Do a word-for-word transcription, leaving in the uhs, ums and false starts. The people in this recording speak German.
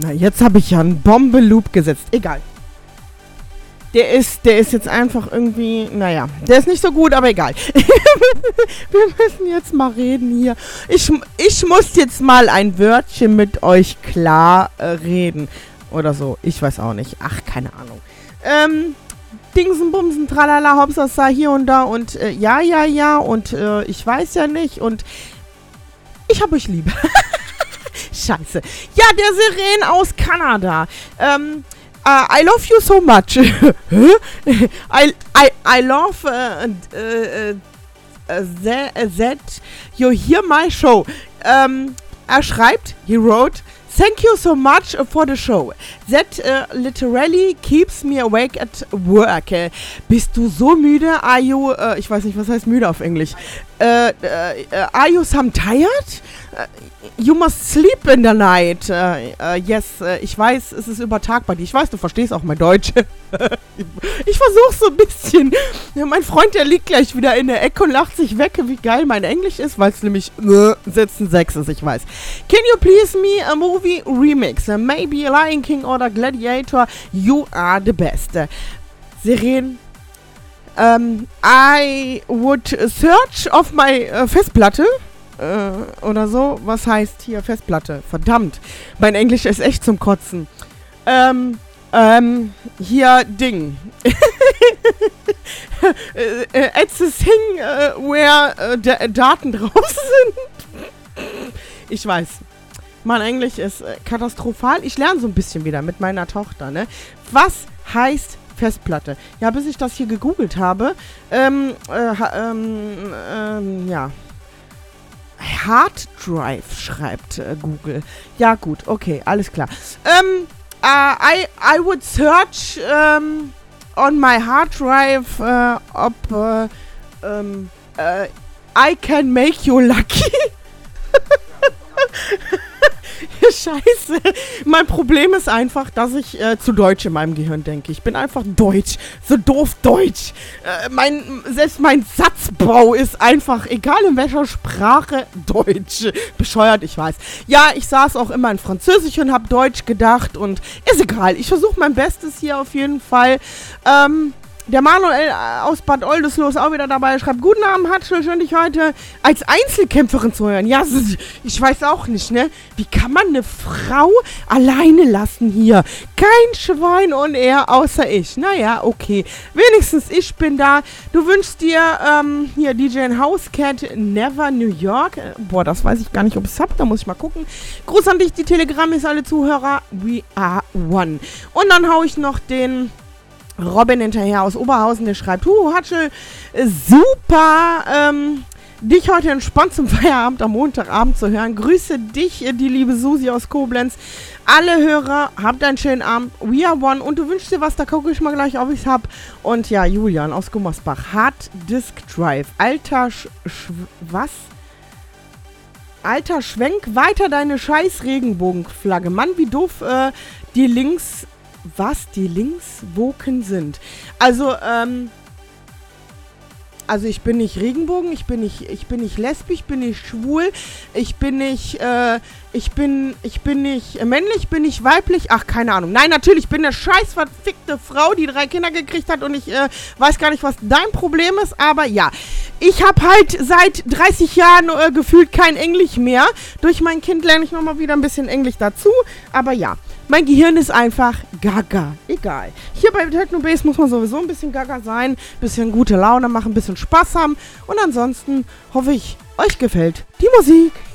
Na, jetzt habe ich ja einen Bombe-Loop gesetzt. Egal. Der ist, der ist jetzt einfach irgendwie, naja, der ist nicht so gut, aber egal. Wir müssen jetzt mal reden hier. Ich, ich muss jetzt mal ein Wörtchen mit euch klar äh, reden. Oder so, ich weiß auch nicht. Ach, keine Ahnung. Ähm, Dingsen, Bumsen, Tralala, Hopsasa, hier und da und äh, ja, ja, ja und äh, ich weiß ja nicht und ich hab euch lieb. Scheiße. Ja, der Seren aus Kanada. Ähm, Uh, I love you so much. I, I, I love uh, uh, uh, that, uh, that you hear my show. Um, er schreibt, he wrote, thank you so much for the show. That uh, literally keeps me awake at work. Uh, bist du so müde? Are you, uh, ich weiß nicht, was heißt müde auf Englisch? Uh, uh, are you some tired? Uh, you must sleep in the night. Uh, uh, yes, uh, ich weiß, es ist über Tag bei dir. Ich weiß, du verstehst auch mein Deutsch. Ich versuch's so ein bisschen. Ja, mein Freund, der liegt gleich wieder in der Ecke und lacht sich weg, wie geil mein Englisch ist, weil es nämlich äh, Sätzen sechs ist, ich weiß. Can you please me a movie remix? Uh, maybe Lion King oder Gladiator. You are the best. Uh, Seren, um, I would search auf my uh, Festplatte. Äh, oder so. Was heißt hier Festplatte? Verdammt. Mein Englisch ist echt zum Kotzen. Ähm, ähm, hier Ding. äh, it's a thing, uh, where uh, da Daten drauf sind. Ich weiß. Mein Englisch ist äh, katastrophal. Ich lerne so ein bisschen wieder mit meiner Tochter, ne? Was heißt Festplatte? Ja, bis ich das hier gegoogelt habe, ähm, äh, ha, ähm, ähm, ja. Hard Drive, schreibt äh, Google. Ja, gut, okay, alles klar. Ähm, uh, I, I would search um, on my hard drive uh, ob uh, um, uh, I can make you lucky. Scheiße. Mein Problem ist einfach, dass ich äh, zu Deutsch in meinem Gehirn denke. Ich bin einfach deutsch. So doof deutsch. Äh, mein, selbst mein Satzbau ist einfach, egal in welcher Sprache, deutsch. Bescheuert, ich weiß. Ja, ich saß auch immer in Französisch und hab Deutsch gedacht und ist egal. Ich versuche mein Bestes hier auf jeden Fall. Ähm... Der Manuel aus Bad Oldesloe ist auch wieder dabei. Er schreibt, guten Abend, Hatschel, schön dich heute als Einzelkämpferin zu hören. Ja, ich weiß auch nicht, ne? Wie kann man eine Frau alleine lassen hier? Kein Schwein und er, außer ich. Naja, okay. Wenigstens ich bin da. Du wünschst dir, ähm, hier D J Housecat, Never New York. Äh, boah, das weiß ich gar nicht, ob ich es hab. Da muss ich mal gucken. Gruß an dich, die Telegram-Is, alle Zuhörer. We are one. Und dann hau ich noch den Robin hinterher aus Oberhausen, der schreibt, Huhu, Hatschel, super, ähm, dich heute entspannt zum Feierabend am Montagabend zu hören. Grüße dich, die liebe Susi aus Koblenz. Alle Hörer, habt einen schönen Abend. We are one. Und du wünschst dir was, da gucke ich mal gleich, ob ich es hab. Und ja, Julian aus Gummersbach. Hard Disk Drive. Alter, Sch Sch was? Alter, schwenk weiter deine scheiß Regenbogenflagge. Mann, wie doof, äh, die Links... was die Linkswoken sind. Also, ähm, also ich bin nicht Regenbogen, ich bin nicht, ich bin nicht lesbisch, ich bin nicht schwul, ich bin nicht, äh, ich bin, ich bin nicht männlich, bin nicht weiblich, ach, keine Ahnung. Nein, natürlich, ich bin eine scheiß verfickte Frau, die drei Kinder gekriegt hat und ich, äh, weiß gar nicht, was dein Problem ist, aber ja. Ich habe halt seit dreißig Jahren äh, gefühlt kein Englisch mehr. Durch mein Kind lerne ich nochmal wieder ein bisschen Englisch dazu, aber ja. Mein Gehirn ist einfach gaga. Egal. Hier bei Technobase muss man sowieso ein bisschen gaga sein, ein bisschen gute Laune machen, ein bisschen Spaß haben. Und ansonsten hoffe ich, euch gefällt die Musik.